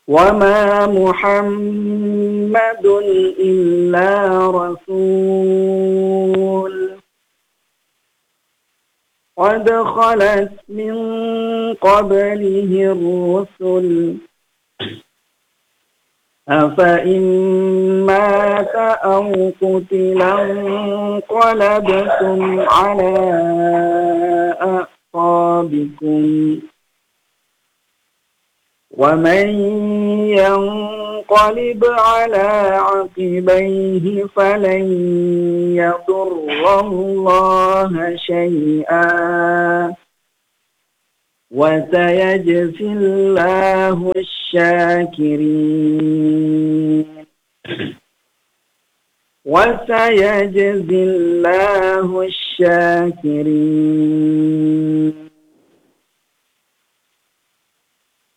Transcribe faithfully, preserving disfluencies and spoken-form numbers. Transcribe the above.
وما محمد إلا رسول قد خلت من قبله الرسل أفإن مات أو قتل انقلبتم على أعقابكم ومن ينقلب على عقبيه فلن يضر الله شيئا وسيجزي الله الشاكرين وسيجزي الله الشاكرين